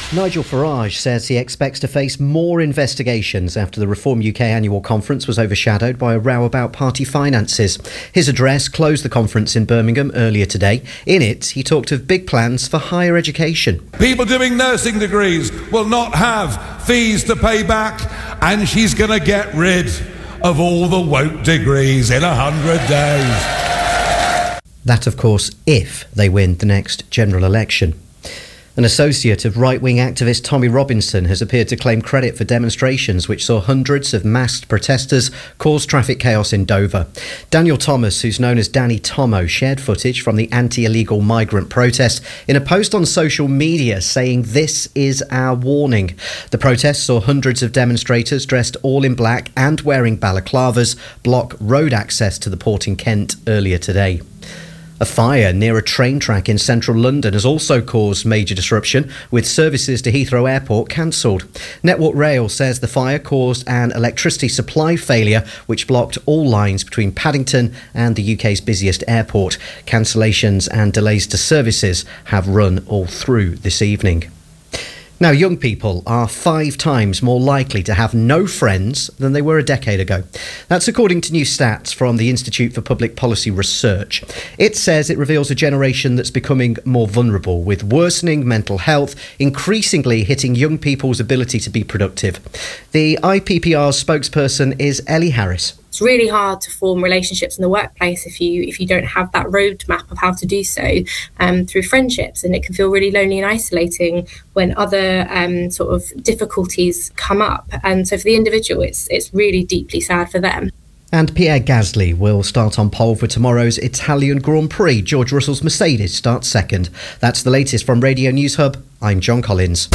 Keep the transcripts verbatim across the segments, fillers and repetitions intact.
Nigel Farage says he expects to face more investigations after the Reform U K annual conference was overshadowed by a row about party finances. His address closed the conference in Birmingham earlier today. In it, he talked of big plans for higher education. People doing nursing degrees will not have fees to pay back, and she's going to get rid of all the woke degrees in a hundred days. That, of course, if they win the next general election. An associate of right-wing activist Tommy Robinson has appeared to claim credit for demonstrations which saw hundreds of masked protesters cause traffic chaos in Dover. Daniel Thomas, who's known as Danny Tomo, shared footage from the anti-illegal migrant protest in a post on social media saying, "This is our warning." The protest saw hundreds of demonstrators dressed all in black and wearing balaclavas block road access to the port in Kent earlier today. A fire near a train track in central London has also caused major disruption, with services to Heathrow Airport cancelled. Network Rail says the fire caused an electricity supply failure which blocked all lines between Paddington and the U K's busiest airport. Cancellations and delays to services have run all through this evening. Now, young people are five times more likely to have no friends than they were a decade ago. That's according to new stats from the Institute for Public Policy Research. It says it reveals a generation that's becoming more vulnerable, with worsening mental health increasingly hitting young people's ability to be productive. The I P P R's spokesperson is Ellie Harris. It's really hard to form relationships in the workplace if you if you don't have that roadmap of how to do so um, through friendships, and it can feel really lonely and isolating when other um, sort of difficulties come up. And so for the individual, it's it's really deeply sad for them. And Pierre Gasly will start on pole for tomorrow's Italian Grand Prix. George Russell's Mercedes starts second. That's the latest from Radio News Hub. I'm John Collins.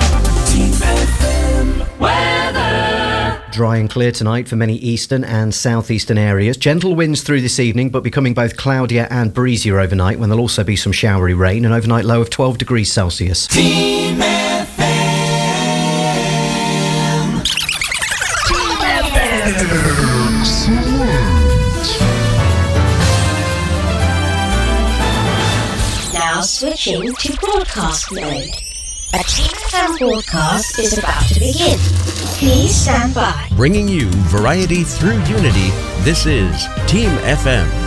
Dry and clear tonight for many eastern and southeastern areas. Gentle winds through this evening, but becoming both cloudier and breezier overnight, when there'll also be some showery rain. An overnight low of twelve degrees Celsius. Team F M. Team F M. Now switching to broadcast mode. A Team F M broadcast is about to begin. Please stand by. Bringing you variety through unity, this is Team F M.